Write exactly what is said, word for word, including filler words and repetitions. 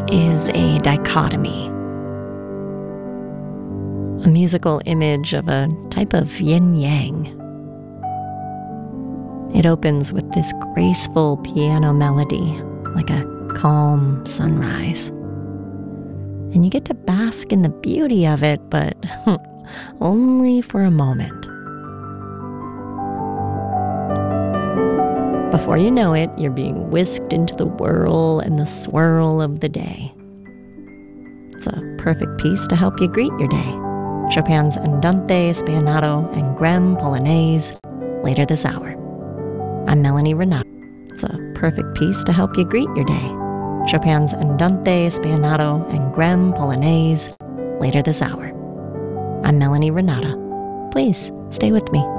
is a dichotomy, a musical image of a type of yin-yang. It opens with this graceful piano melody, like a calm sunrise. And you get to bask in the beauty of it, but only for a moment. Before you know it, you're being whisked into the whirl and the swirl of the day. It's a perfect piece to help you greet your day. Chopin's Andante Spianato and Grem Polonaise, later this hour. I'm Melanie Renato. It's a perfect piece to help you greet your day. Chopin's Andante Spianato and Grem Polonaise, later this hour. I'm Melanie Renata. Please stay with me.